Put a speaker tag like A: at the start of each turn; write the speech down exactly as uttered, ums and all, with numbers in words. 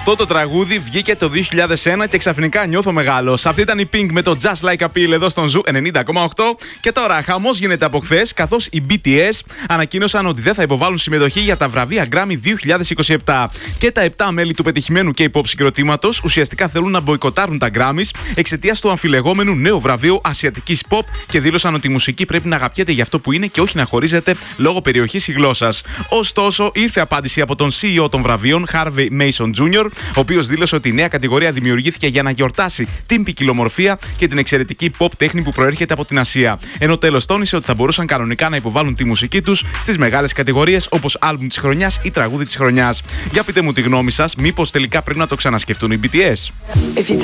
A: Αυτό το τραγούδι βγήκε το δύο χιλιάδες ένα και ξαφνικά νιώθω μεγάλος. Αυτή ήταν η Pink με το Just Like a Pill εδώ στον Ζου ενενήντα κόμμα οκτώ. Και τώρα χαμός γίνεται από χθες, καθώς οι μπι τι ες ανακοίνωσαν ότι δεν θα υποβάλουν συμμετοχή για τα βραβεία Grammy δύο χιλιάδες είκοσι επτά. Και τα επτά μέλη του πετυχημένου K-pop συγκροτήματος ουσιαστικά θέλουν να μποϊκοτάρουν τα Grammys εξαιτίας του αμφιλεγόμενου νέου βραβείου ασιατικής pop και δήλωσαν ότι η μουσική πρέπει να αγαπιέται για αυτό που είναι και όχι να χωρίζεται λόγω περιοχής ή γλώσσας. Ωστόσο, ήρθε απάντηση από τον σι ι ο των βραβείων, Harvey Mason τζούνιορ, ο οποίος δήλωσε ότι η νέα κατηγορία δημιουργήθηκε για να γιορτάσει την ποικιλομορφία και την εξαιρετική pop τέχνη που προέρχεται από την Ασία. Ενώ τέλος τόνισε ότι θα μπορούσαν κανονικά να υποβάλουν τη μουσική τους στις μεγάλες κατηγορίες όπως άλμπουμ της χρονιάς ή τραγούδι της χρονιάς. Για πείτε μου τη γνώμη σας, μήπως τελικά πρέπει να το ξανασκεφτούν οι μπι τι ες.